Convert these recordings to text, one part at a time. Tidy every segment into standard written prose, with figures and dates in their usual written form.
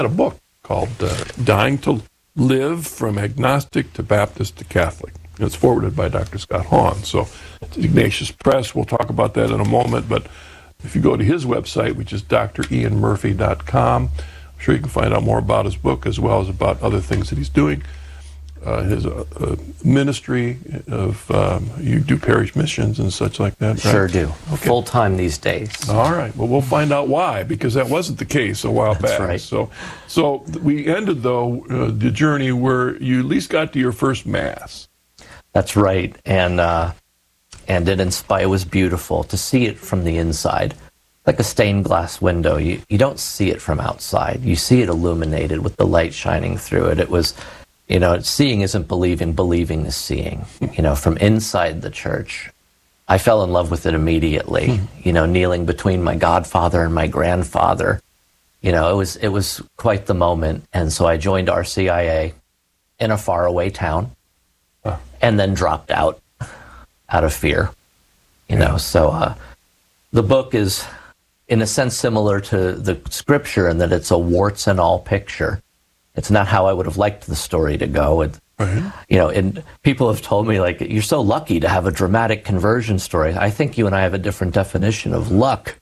a book called Dying to Live from Agnostic to Baptist to Catholic. It's forwarded by Dr. Scott Hahn. So it's Ignatius Press. We'll talk about that in a moment. But if you go to his website, which is drianmurphy.com, I'm sure you can find out more about his book as well as about other things that he's doing. His ministry of, you do parish missions and such like that, right? Sure do. Okay. Full-time these days. All right. Well, we'll find out why, because that wasn't the case a while back. That's right. So we ended, though, the journey where you at least got to your first Mass. That's right. And it was beautiful to see it from the inside. Like a stained glass window. You don't see it from outside. You see it illuminated with the light shining through it. It was... seeing isn't believing, believing is seeing. From inside the church, I fell in love with it immediately. Kneeling between my godfather and my grandfather. It was quite the moment. And so I joined RCIA in a faraway town and then dropped out of fear. So the book is, in a sense, similar to the scripture in that it's a warts and all picture. It's not how I would have liked the story to go. And people have told me, like, you're so lucky to have a dramatic conversion story. I think you and I have a different definition of luck.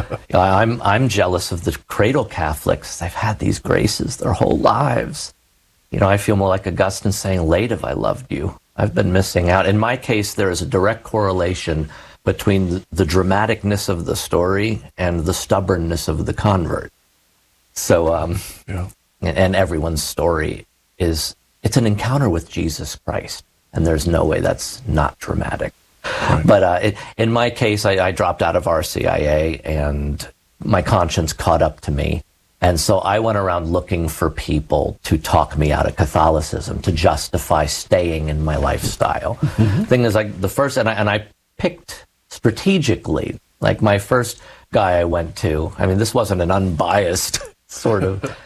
I'm jealous of the cradle Catholics. They've had these graces their whole lives. I feel more like Augustine saying, late have I loved you. I've been missing out. In my case, there is a direct correlation between the dramaticness of the story and the stubbornness of the convert. So, and everyone's story it's an encounter with Jesus Christ, and there's no way that's not dramatic. Right. But in my case, I dropped out of RCIA, and my conscience caught up to me. And so I went around looking for people to talk me out of Catholicism, to justify staying in my lifestyle. Thing is, like, the first, and I picked strategically, like my first guy I went to, this wasn't an unbiased sort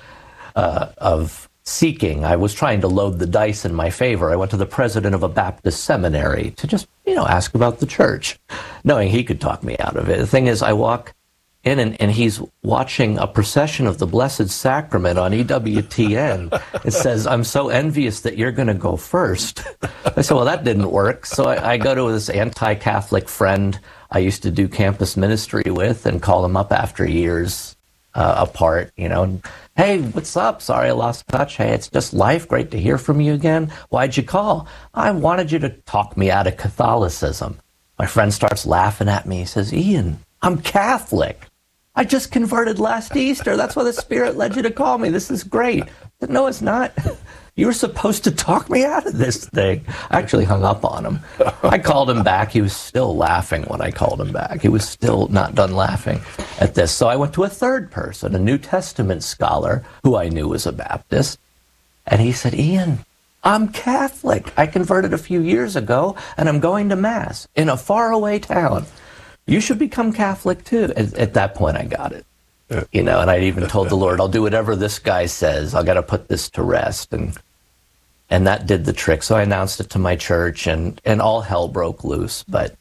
of seeking. I was trying to load the dice in my favor. I went to the president of a Baptist seminary to just, ask about the church, knowing he could talk me out of it. The thing is, I walk in and he's watching a procession of the Blessed Sacrament on EWTN. It says, I'm so envious that you're going to go first. I said, well, that didn't work. So I go to this anti-Catholic friend I used to do campus ministry with and call him up after years apart, hey, what's up? Sorry I lost touch. Hey, it's just life. Great to hear from you again. Why'd you call? I wanted you to talk me out of Catholicism. My friend starts laughing at me. He says, Ian, I'm Catholic. I just converted last Easter. That's why the Spirit led you to call me. This is great. I said, no, it's not. You were supposed to talk me out of this thing. I actually hung up on him. I called him back. He was still laughing when I called him back. He was still not done laughing at this. So I went to a third person, a New Testament scholar who I knew was a Baptist. And he said, Ian, I'm Catholic. I converted a few years ago, and I'm going to Mass in a faraway town. You should become Catholic, too. At that point, I got it. And I even told the Lord, I'll do whatever this guy says. I've got to put this to rest. And that did the trick. So I announced it to my church, and all hell broke loose. But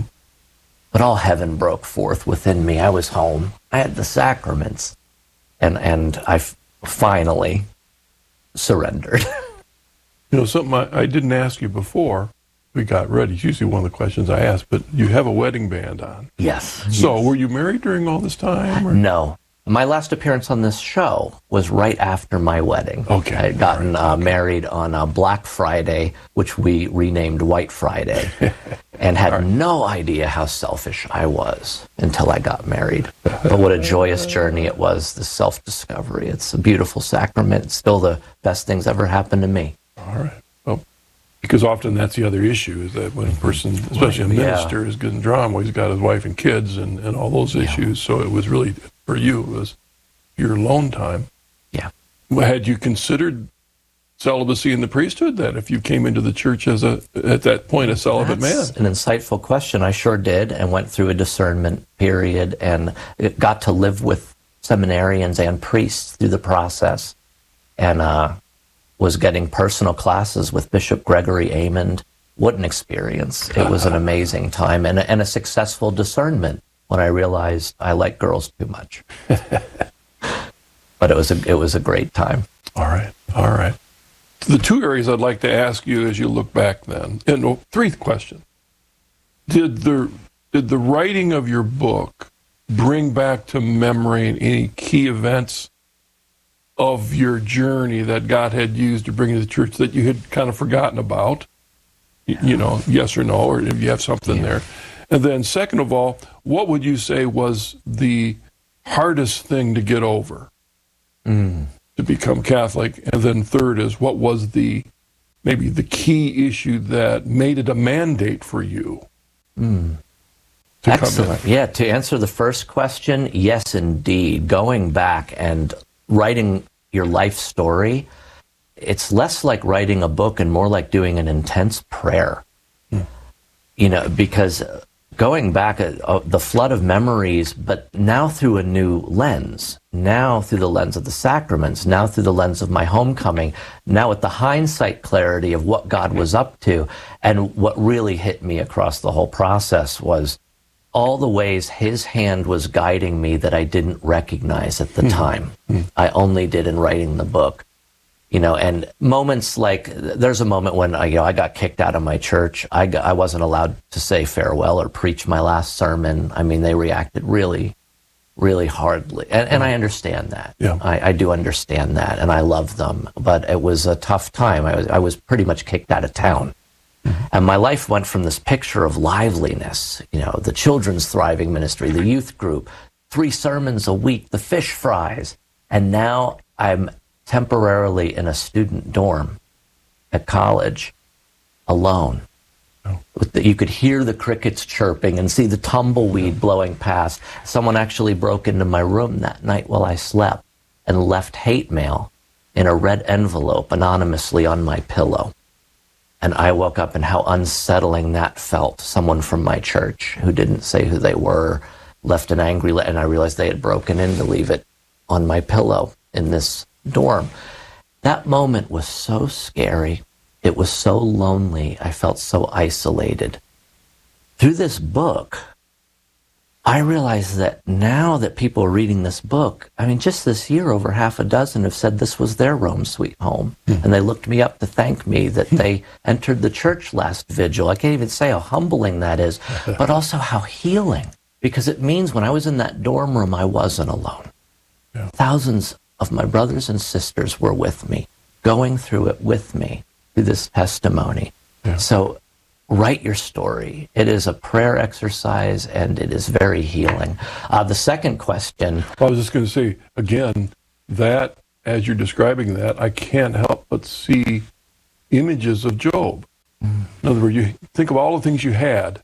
all heaven broke forth within me. I was home. I had the sacraments. And I finally surrendered. Something I didn't ask you before we got ready. It's usually one of the questions I ask, but you have a wedding band on. Yes. So were you married during all this time? Or? No. My last appearance on this show was right after my wedding. Okay. I had gotten married on Black Friday, which we renamed White Friday, and had no idea how selfish I was until I got married. But what a joyous journey it was, the self-discovery. It's a beautiful sacrament. It's still the best things ever happened to me. All right. Well, because often that's the other issue, is that when a person, especially a minister, is getting drama, he's got his wife and kids and all those issues. So it was really, for you, it was your alone time. Yeah. Had you considered celibacy in the priesthood then, if you came into the church as at that point, a celibate man? That's an insightful question. I sure did, and went through a discernment period and got to live with seminarians and priests through the process, and was getting personal classes with Bishop Gregory Amond. What an experience. It was an amazing time and a successful discernment when I realized I like girls too much. But it was a great time. All right. All right. The two areas I'd like to ask you as you look back then, and three questions. Did the writing of your book bring back to memory any key events of your journey that God had used to bring you to the church that you had kind of forgotten about? You know, yes or no, or if you have something there. And then second of all, what would you say was the hardest thing to get over to become Catholic? And then third is, what was maybe the key issue that made it a mandate for you? Excellent. Yeah, to answer the first question, yes, indeed. Going back and writing your life story, it's less like writing a book and more like doing an intense prayer. You know, because going back, the flood of memories, but now through a new lens, now through the lens of the sacraments, now through the lens of my homecoming, now with the hindsight clarity of what God was up to. And what really hit me across the whole process was all the ways his hand was guiding me that I didn't recognize at the time. I only did in writing the book. You know, and moments like, there's a moment when I got kicked out of my church. I wasn't allowed to say farewell or preach my last sermon. I mean, they reacted really, really hardly. And I understand that. Yeah. I do understand that, and I love them. But it was a tough time. I was pretty much kicked out of town. And my life went from this picture of liveliness, you know, the children's thriving ministry, the youth group, 3 sermons a week, the fish fries. And now I'm temporarily in a student dorm at college, alone. You could hear the crickets chirping and see the tumbleweed blowing past. Someone actually broke into my room that night while I slept and left hate mail in a red envelope anonymously on my pillow. And I woke up and how unsettling that felt. Someone from my church who didn't say who they were left an angry letter, and I realized they had broken in to leave it on my pillow in this dorm. That moment was so scary. It was so lonely. I felt so isolated. Through this book, I realized that now that people are reading this book, I mean, just this year, over half a dozen have said this was their Rome sweet home. And they looked me up to thank me that they entered the church last vigil. I can't even say how humbling that is, but also how healing, because it means when I was in that dorm room, I wasn't alone. Yeah. Thousands of my brothers and sisters were with me, going through it with me, through this testimony. Yeah. So write your story. It is a prayer exercise, and it is very healing. The second question... I was just going to say, again, that, as you're describing that, I can't help but see images of Job. In other words, you think of all the things you had,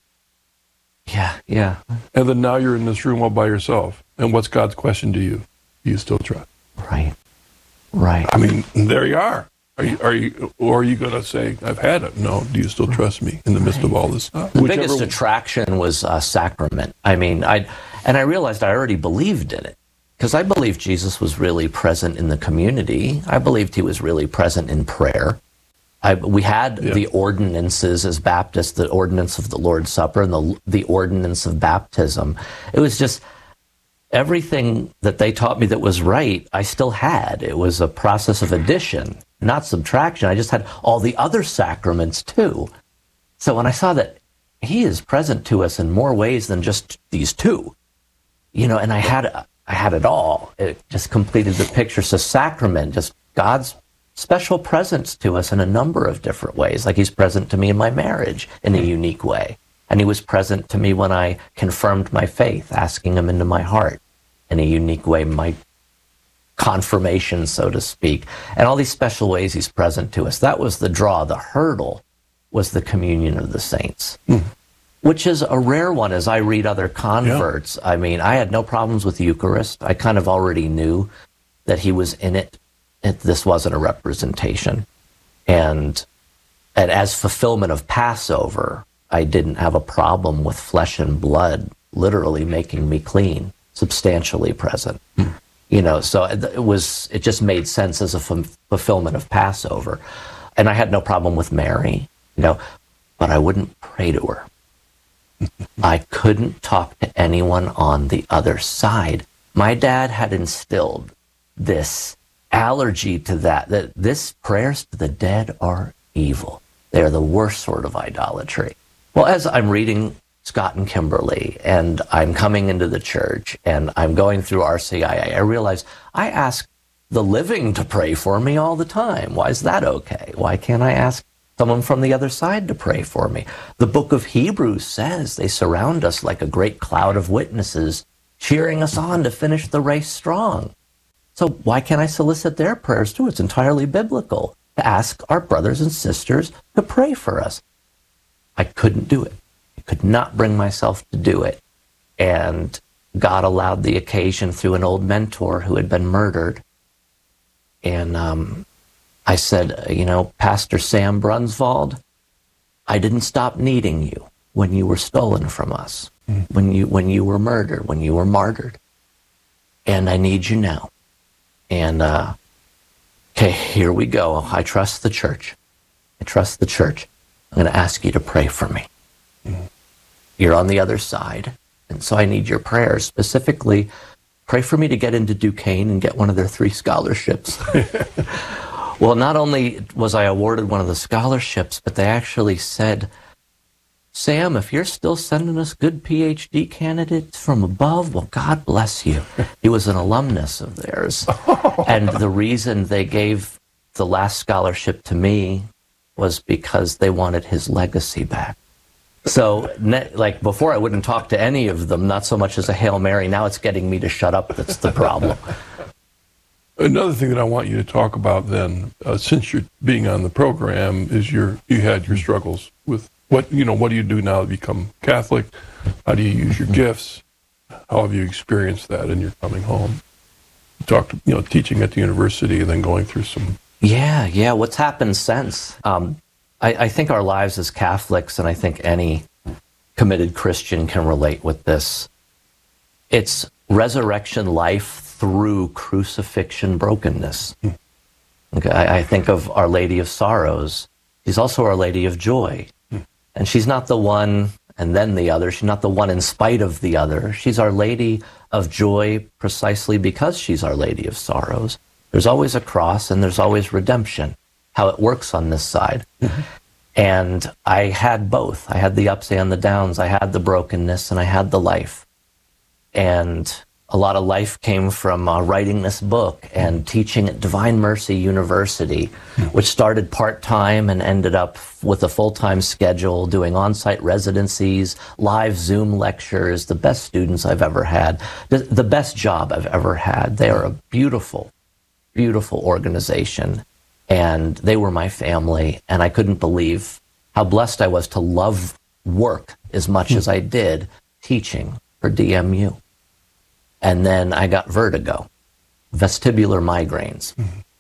Yeah. and then now you're in this room all by yourself. And what's God's question to you? Do you still trust? Right. I mean, there you are. Are you going to say, I've had it? No. Do you still trust me in the midst of all this? The biggest attraction was sacrament. I mean, I realized I already believed in it, because I believed Jesus was really present in the community. I believed he was really present in prayer. We had the ordinances as Baptists, the ordinance of the Lord's Supper and the ordinance of baptism. It was just everything that they taught me that was right, I still had. It was a process of addition, not subtraction. I just had all the other sacraments too. So when I saw that he is present to us in more ways than just these 2, you know, and I had it all. It just completed the picture. So sacrament, just God's special presence to us in a number of different ways. Like he's present to me in my marriage in a unique way. And he was present to me when I confirmed my faith, asking him into my heart in a unique way, my confirmation, so to speak. And all these special ways he's present to us. That was the draw. The hurdle was the communion of the saints, which is a rare one as I read other converts. Yeah. I mean, I had no problems with the Eucharist. I kind of already knew that he was in it. This wasn't a representation. And as fulfillment of Passover, I didn't have a problem with flesh and blood literally making me clean, substantially present. You know, so it just made sense as a fulfillment of Passover. And I had no problem with Mary, you know, but I wouldn't pray to her. I couldn't talk to anyone on the other side. My dad had instilled this allergy to that this prayers to the dead are evil. They are the worst sort of idolatry. Well, as I'm reading Scott and Kimberly, and I'm coming into the church, and I'm going through RCIA, I realize I ask the living to pray for me all the time. Why is that okay? Why can't I ask someone from the other side to pray for me? The book of Hebrews says they surround us like a great cloud of witnesses, cheering us on to finish the race strong. So why can't I solicit their prayers too? It's entirely biblical to ask our brothers and sisters to pray for us. I couldn't do it. I could not bring myself to do it. And God allowed the occasion through an old mentor who had been murdered. And I said, Pastor Sam Brunswald, I didn't stop needing you when you were stolen from us, when you were murdered, when you were martyred. And I need you now. And, okay, here we go. I trust the church. I trust the church. I'm going to ask you to pray for me. You're on the other side. And so I need your prayers. Specifically, pray for me to get into Duquesne and get one of their 3 scholarships. Well, not only was I awarded one of the scholarships, but they actually said, Sam, if you're still sending us good PhD candidates from above, well, God bless you. He was an alumnus of theirs. And the reason they gave the last scholarship to me was because they wanted his legacy back. So, like, before I wouldn't talk to any of them, not so much as a Hail Mary. Now it's getting me to shut up. That's the problem. Another thing that I want you to talk about then, since you're being on the program, is you had your struggles with what do you do now to become Catholic? How do you use your gifts? How have you experienced that in your coming home? Talk to, teaching at the university and then going through some... Yeah. What's happened since? I think our lives as Catholics, and I think any committed Christian can relate with this. It's resurrection life through crucifixion brokenness. Okay, I think of Our Lady of Sorrows. She's also Our Lady of Joy. And she's not the one and then the other. She's not the one in spite of the other. She's Our Lady of Joy precisely because she's Our Lady of Sorrows. There's always a cross and there's always redemption, how it works on this side. And I had both. I had the ups and the downs. I had the brokenness and I had the life. And a lot of life came from writing this book and teaching at Divine Mercy University, which started part-time and ended up with a full-time schedule, doing on-site residencies, live Zoom lectures, the best students I've ever had, the best job I've ever had. They are a beautiful, beautiful organization, and they were my family, and I couldn't believe how blessed I was to love work as much as I did teaching for DMU. And then I got vertigo, vestibular migraines,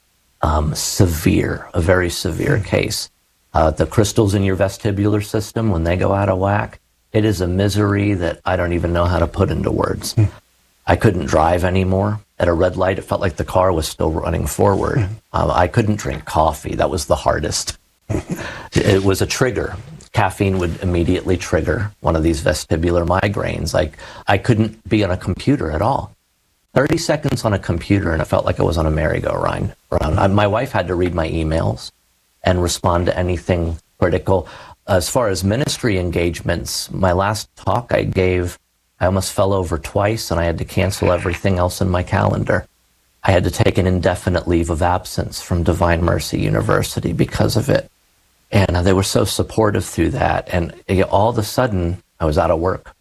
severe, a very severe case. The crystals in your vestibular system, when they go out of whack, it is a misery that I don't even know how to put into words. I couldn't drive anymore. At a red light, it felt like the car was still running forward. I couldn't drink coffee. That was the hardest. It was a trigger. Caffeine would immediately trigger one of these vestibular migraines. I couldn't be on a computer at all. 30 seconds on a computer and it felt like I was on a merry-go-round. My wife had to read my emails and respond to anything critical. As far as ministry engagements, my last talk I gave, I almost fell over twice and I had to cancel everything else in my calendar. I had to take an indefinite leave of absence from Divine Mercy University because of it. And they were so supportive through that. And all of a sudden, I was out of work.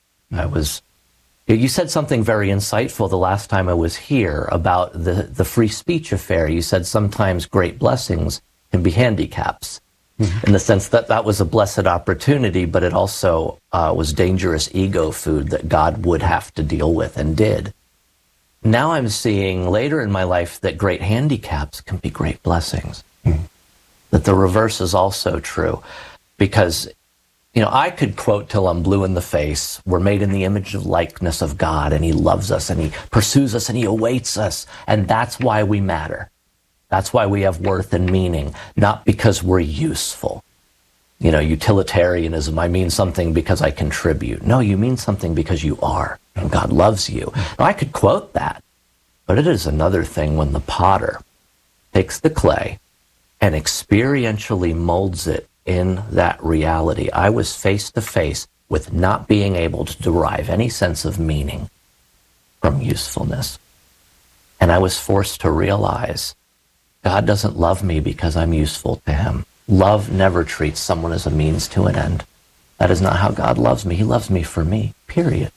You said something very insightful the last time I was here about the free speech affair. You said sometimes great blessings can be handicaps, in the sense that that was a blessed opportunity, but it also was dangerous ego food that God would have to deal with and did. Now I'm seeing later in my life that great handicaps can be great blessings. That the reverse is also true, because I could quote till I'm blue in the face, we're made in the image of likeness of God, and he loves us, and he pursues us, and he awaits us, and that's why we matter. That's why we have worth and meaning, not because we're useful. Utilitarianism, I mean something because I contribute. No, you mean something because you are, and God loves you. Now, I could quote that, But it is another thing when the potter takes the clay and experientially molds it in that reality. I was face to face with not being able to derive any sense of meaning from usefulness. And I was forced to realize God doesn't love me because I'm useful to him. Love never treats someone as a means to an end. That is not how God loves me. He loves me for me, period.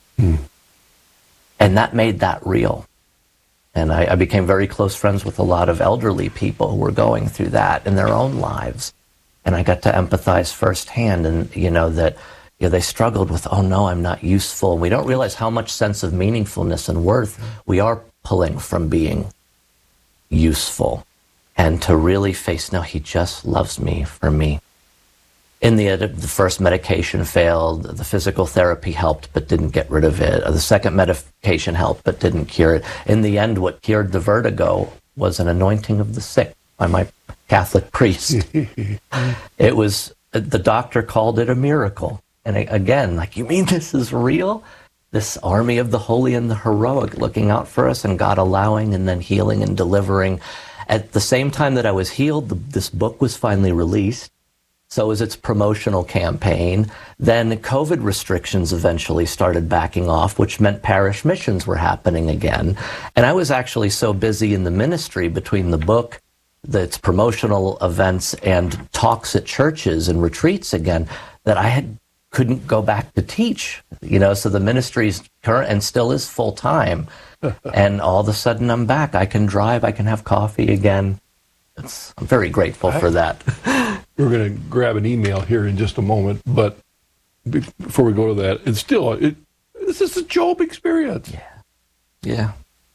And that made that real. And I became very close friends with a lot of elderly people who were going through that in their own lives. And I got to empathize firsthand, and that they struggled with, oh no, I'm not useful. We don't realize how much sense of meaningfulness and worth we are pulling from being useful. And to really face, no, he just loves me for me. In the end, the first medication failed. The physical therapy helped, but didn't get rid of it. The second medication helped, but didn't cure it. In the end, what cured the vertigo was an anointing of the sick by my Catholic priest. It was, the doctor called it a miracle. And again, like, you mean this is real? This army of the holy and the heroic looking out for us, and God allowing and then healing and delivering. At the same time that I was healed, this book was finally released. So was its promotional campaign. Then COVID restrictions eventually started backing off, which meant parish missions were happening again. And I was actually so busy in the ministry between the book, its promotional events, and talks at churches and retreats again, that I couldn't go back to teach. So the ministry's current and still is full time. And all of a sudden I'm back. I can drive, I can have coffee again. I'm very grateful for that. We're going to grab an email here in just a moment, but before we go to that, it's still, this is a Job experience. Yeah.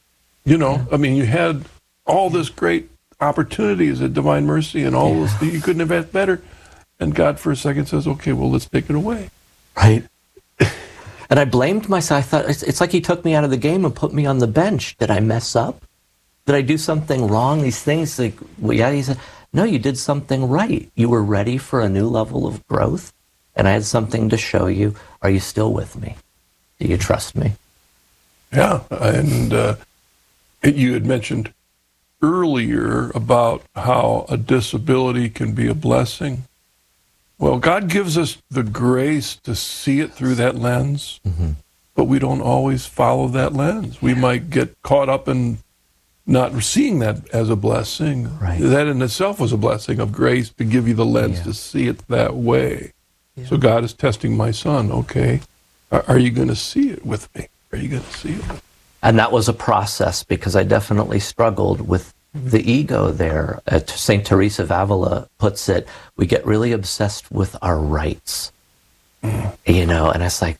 I mean, you had all this great opportunities at Divine Mercy and all this, you couldn't have had better. And God for a second says, okay, well, let's take it away. Right. And I blamed myself. I thought, it's like he took me out of the game and put me on the bench. Did I mess up? Did I do something wrong? These things, he said, no, you did something right. You were ready for a new level of growth, and I had something to show you. Are you still with me? Do you trust me? Yeah, and you had mentioned earlier about how a disability can be a blessing. Well, God gives us the grace to see it through that lens, but we don't always follow that lens. We might get caught up in not seeing that as a blessing. Right. That in itself was a blessing of grace to give you the lens to see it that way. Yeah. So God is testing my son. Okay, are you going to see it with me? Are you going to see it? And that was a process, because I definitely struggled with the ego there. St. Teresa of Avila puts it, we get really obsessed with our rights. And it's like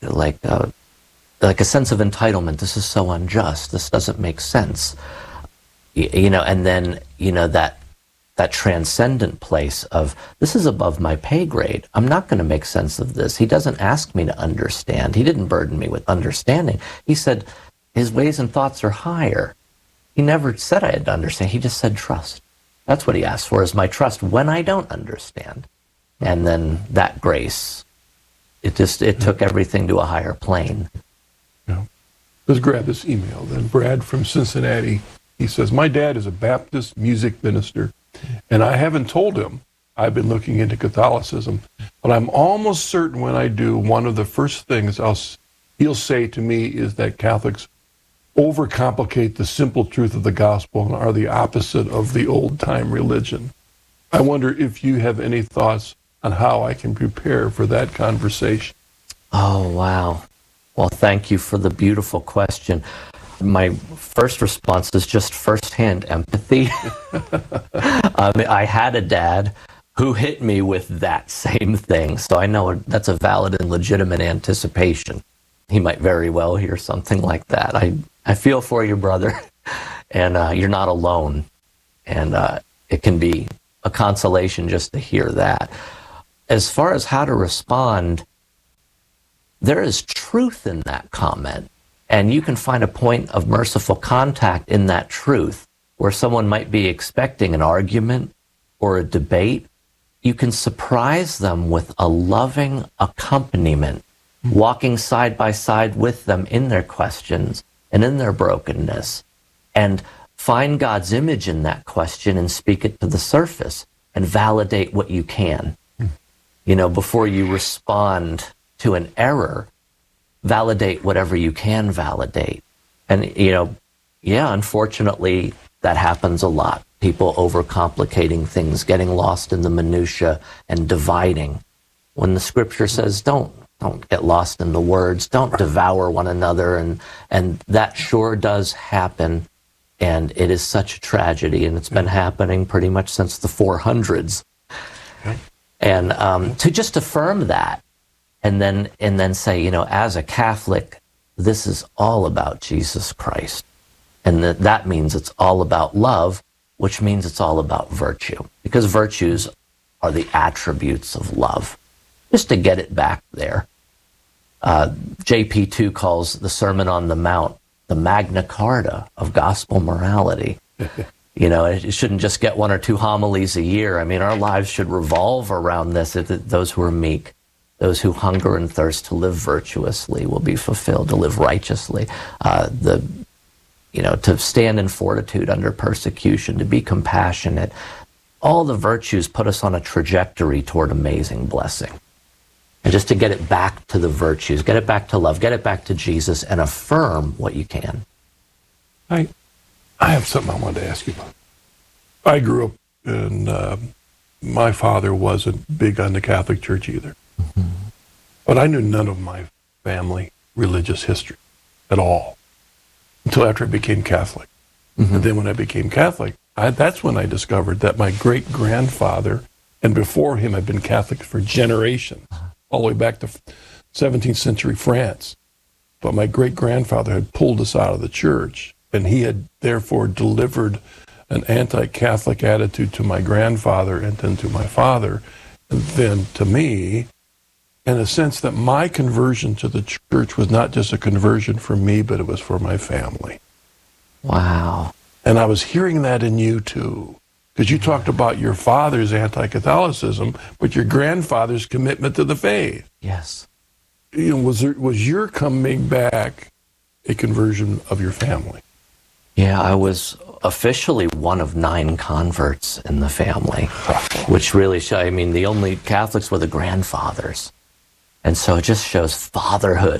a sense of entitlement. This is so unjust. This doesn't make sense. And then, that transcendent place of, this is above my pay grade. I'm not going to make sense of this. He doesn't ask me to understand. He didn't burden me with understanding. He said his ways and thoughts are higher. He never said I had to understand. He just said trust. That's what he asked for, is my trust when I don't understand. And then that grace, it took everything to a higher plane. Yeah. Let's grab this email then. Brad from Cincinnati. He says, my dad is a Baptist music minister, and I haven't told him I've been looking into Catholicism, but I'm almost certain when I do, one of the first things he'll say to me is that Catholics overcomplicate the simple truth of the gospel and are the opposite of the old-time religion. I wonder if you have any thoughts on how I can prepare for that conversation. Oh, wow. Well, thank you for the beautiful question. My first response is just firsthand empathy. I had a dad who hit me with that same thing, so I know that's a valid and legitimate anticipation. He might very well hear something like that. I feel for you, brother, and you're not alone. And it can be a consolation just to hear that. As far as how to respond, there is truth in that comment. And you can find a point of merciful contact in that truth, where someone might be expecting an argument or a debate. You can surprise them with a loving accompaniment, walking side by side with them in their questions and in their brokenness. and find God's image in that question and speak it to the surface and validate what you can. You know, before you respond to an error, validate whatever you can validate. And, you know, yeah, unfortunately, that happens a lot. People overcomplicating things, getting lost in the minutia and dividing. When the scripture says, don't get lost in the words, don't devour one another, and that sure does happen, and it is such a tragedy, and it's been happening pretty much since the 400s. Okay. And to just affirm that, and then say, you know, as a Catholic, this is all about Jesus Christ, and that means it's all about love, which means it's all about virtue, because virtues are the attributes of love. Just to get it back there. JP2 calls the Sermon on the Mount the Magna Carta of gospel morality. You know, it shouldn't just get 1 or 2 homilies a year. I mean, our lives should revolve around this. Those who are meek, those who hunger and thirst to live virtuously will be fulfilled, to live righteously. You know, to stand in fortitude under persecution, to be compassionate. All the virtues put us on a trajectory toward amazing blessing. And just to get it back to the virtues, get it back to love, get it back to Jesus, and affirm what you can. I have something I wanted to ask you about. I grew up, and my father wasn't big on the Catholic Church either. Mm-hmm. But I knew none of my family religious history at all until after I became Catholic. Mm-hmm. And then when I became Catholic, that's when I discovered that my great-grandfather, and before him had been Catholic for generations, all the way back to 17th century France. But my great-grandfather had pulled us out of the church, and he had therefore delivered an anti-Catholic attitude to my grandfather and then to my father, and then to me, in a sense that my conversion to the church was not just a conversion for me, but it was for my family. Wow. And I was hearing that in you too, because you talked about your father's anti-Catholicism, but your grandfather's commitment to the faith. Yes. You know, was your coming back a conversion of your family? Yeah, I was officially one of 9 converts in the family, which really I mean, the only Catholics were the grandfathers. And so it just shows fatherhood,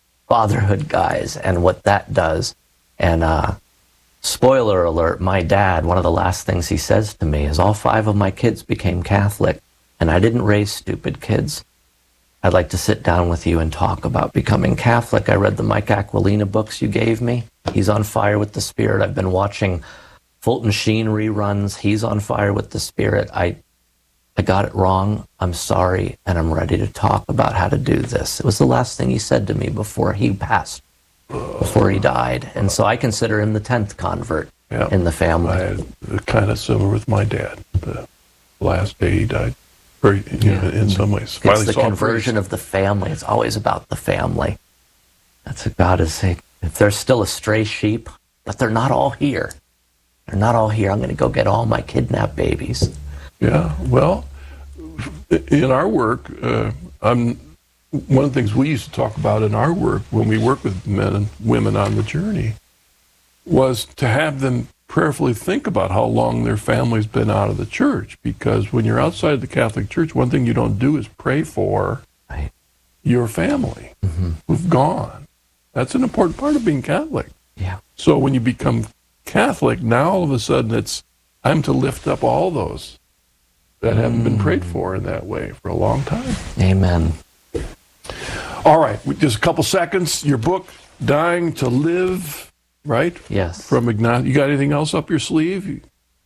guys, and what that does. And spoiler alert, my dad, one of the last things he says to me is all 5 of my kids became Catholic, and I didn't raise stupid kids. I'd like to sit down with you and talk about becoming Catholic. I read the Mike Aquilina books you gave me. He's on fire with the Spirit. I've been watching Fulton Sheen reruns. He's on fire with the Spirit. I got it wrong. I'm sorry, and I'm ready to talk about how to do this. It was the last thing he said to me before he passed, before he died. And so I consider him the 10th convert in the family. I had kind of similar with my dad. The last day he died, very, in some ways. It's the conversion of the family. It's always about the family. That's what God is saying. If there's still a stray sheep, but they're not all here. They're not all here. I'm going to go get all my kidnapped babies. Yeah, well, in our work, one of the things we used to talk about in our work when we work with men and women on the journey was to have them prayerfully think about how long their family's been out of the church. Because when you're outside the Catholic Church, one thing you don't do is pray for your family who've gone. That's an important part of being Catholic. Yeah. So when you become Catholic, now all of a sudden I'm to lift up all those that haven't been prayed for in that way for a long time. Amen. All right, just a couple seconds. Your book, Dying to Live, right? Yes. From Ignatius. You got anything else up your sleeve?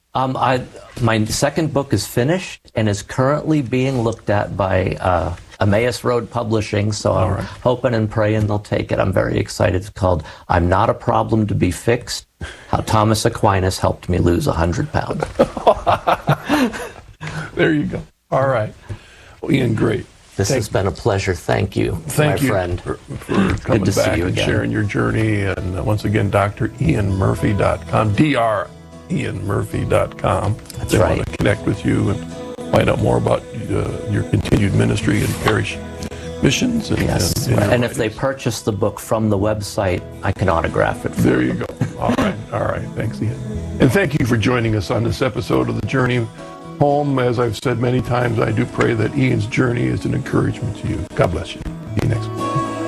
My second book is finished and is currently being looked at by Emmaus Road Publishing, so I'm hoping and praying they'll take it. I'm very excited. It's called I'm Not a Problem to Be Fixed, How Thomas Aquinas Helped Me Lose 100 Pounds. There you go. All right. Well, Ian, great. This has been a pleasure. Thank you, my friend. For coming back and sharing your journey. And once again, drianmurphy.com, drianmurphy.com. That's right. Want to connect with you and find out more about your continued ministry and parish missions. Yes. And if they purchase the book from the website, I can autograph it. There you go. All right. Thanks, Ian. And thank you for joining us on this episode of The Journey Home. As I've said many times, I do pray that Ian's journey is an encouragement to you. God bless you. See you next week.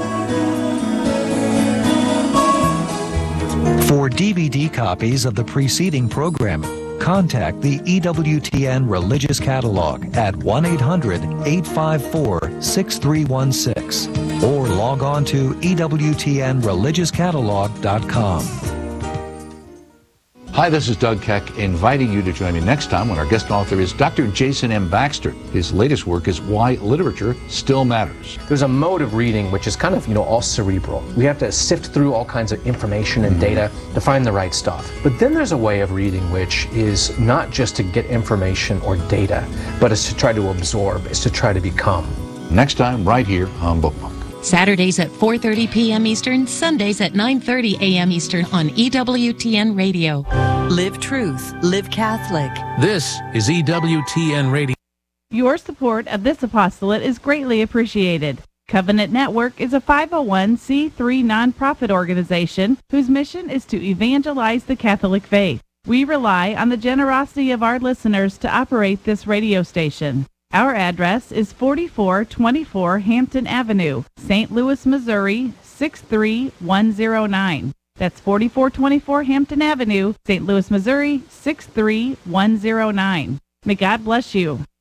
For DVD copies of the preceding program, contact the EWTN Religious Catalog at 1-800-854-6316 or log on to EWTNReligiousCatalog.com. Hi, this is Doug Keck, inviting you to join me next time when our guest author is Dr. Jason M. Baxter. His latest work is Why Literature Still Matters. There's a mode of reading which is kind of, all cerebral. We have to sift through all kinds of information and data to find the right stuff. But then there's a way of reading which is not just to get information or data, but it's to try to absorb, it's to try to become. Next time, right here on Bookmark. Saturdays at 4:30 p.m. Eastern, Sundays at 9:30 a.m. Eastern on EWTN Radio. Live truth, live Catholic. This is EWTN Radio. Your support of this apostolate is greatly appreciated. Covenant Network is a 501c3 nonprofit organization whose mission is to evangelize the Catholic faith. We rely on the generosity of our listeners to operate this radio station. Our address is 4424 Hampton Avenue, St. Louis, Missouri, 63109. That's 4424 Hampton Avenue, St. Louis, Missouri, 63109. May God bless you.